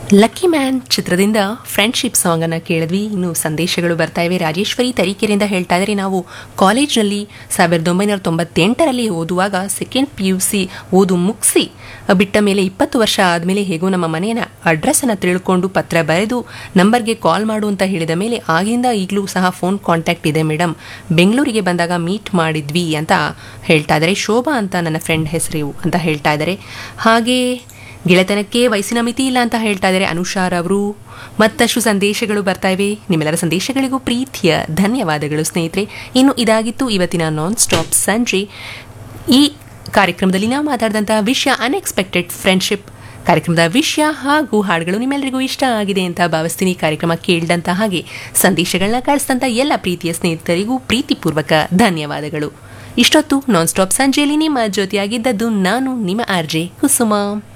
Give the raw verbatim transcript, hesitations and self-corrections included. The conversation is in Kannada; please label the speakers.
Speaker 1: ಲಕ್ಕಿ ಮ್ಯಾನ್ ಚಿತ್ರದಿಂದ ಫ್ರೆಂಡ್ಶಿಪ್ ಸಾಂಗ್ ಅನ್ನು ಕೇಳಿದ್ವಿ. ಇನ್ನು ಸಂದೇಶಗಳು ಬರ್ತಾ ಇವೆ. ರಾಜೇಶ್ವರಿ ತರೀಕೆರೆಯಿಂದ ಹೇಳ್ತಾ ಇದ್ದಾರೆ, ನಾವು ಕಾಲೇಜ್ನಲ್ಲಿ ಸಾವಿರದ ಒಂಬೈನೂರ ತೊಂಬತ್ತೆಂಟರಲ್ಲಿ ಓದುವಾಗ ಸೆಕೆಂಡ್ ಪಿ ಯು ಸಿ ಓದು ಮುಗಿಸಿ ಬಿಟ್ಟ ಮೇಲೆ ಇಪ್ಪತ್ತು ವರ್ಷ ಆದಮೇಲೆ ಹೇಗೋ ನಮ್ಮ ಮನೆಯ ಅಡ್ರೆಸ್ಸನ್ನು ತಿಳ್ಕೊಂಡು ಪತ್ರ ಬರೆದು ನಂಬರ್ಗೆ ಕಾಲ್ ಮಾಡು ಅಂತ ಹೇಳಿದ ಮೇಲೆ ಆಗಿಂದ ಈಗಲೂ ಸಹ ಫೋನ್ ಕಾಂಟ್ಯಾಕ್ಟ್ ಇದೆ ಮೇಡಮ್. ಬೆಂಗಳೂರಿಗೆ ಬಂದಾಗ ಮೀಟ್ ಮಾಡಿದ್ವಿ ಅಂತ ಹೇಳ್ತಾ ಇದ್ದಾರೆ. ಶೋಭಾ ಅಂತ ನನ್ನ ಫ್ರೆಂಡ್ ಹೆಸರು ಅಂತ ಹೇಳ್ತಾ ಇದ್ದಾರೆ. ಹಾಗೆ ಗೆಳೆತನಕ್ಕೆ ವಯಸ್ಸಿನ ಮಿತಿ ಇಲ್ಲ ಅಂತ ಹೇಳ್ತಾ ಇದ್ದಾರೆ ಅನುಷಾರ್ ಅವರು. ಮತ್ತಷ್ಟು ಸಂದೇಶಗಳು ಬರ್ತಾ ಇವೆ. ನಿಮ್ಮೆಲ್ಲರ ಸಂದೇಶಗಳಿಗೂ ಪ್ರೀತಿಯ ಧನ್ಯವಾದಗಳು ಸ್ನೇಹಿತರೆ. ಇನ್ನು ಇದಾಗಿತ್ತು ಇವತ್ತಿನ ನಾನ್ ಸ್ಟಾಪ್ ಸಂಜೆ. ಈ ಕಾರ್ಯಕ್ರಮದಲ್ಲಿ ನಾವು ಮಾತಾಡಿದಂತಹ ವಿಷಯ ಅನ್ಎಕ್ಸ್ಪೆಕ್ಟೆಡ್ ಫ್ರೆಂಡ್ಶಿಪ್. ಕಾರ್ಯಕ್ರಮದ ವಿಷಯ ಹಾಗೂ ಹಾಡುಗಳು ನಿಮ್ಮೆಲ್ಲರಿಗೂ ಇಷ್ಟ ಆಗಿದೆ ಅಂತ ಭಾವಿಸ್ತೀನಿ. ಕಾರ್ಯಕ್ರಮ ಕೇಳಿದಂಥ ಹಾಗೆ ಸಂದೇಶಗಳನ್ನ ಕಳಿಸಿದಂಥ ಎಲ್ಲ ಪ್ರೀತಿಯ ಸ್ನೇಹಿತರಿಗೂ ಪ್ರೀತಿಪೂರ್ವಕ ಧನ್ಯವಾದಗಳು. ಇಷ್ಟೊತ್ತು ನಾನ್ ಸ್ಟಾಪ್ ಸಂಜೆಯಲ್ಲಿ ನಿಮ್ಮ ಜೊತೆಯಾಗಿದ್ದದ್ದು ನಾನು ನಿಮ್ಮ ಆರ್ ಜೆ ಕುಸುಮಾ.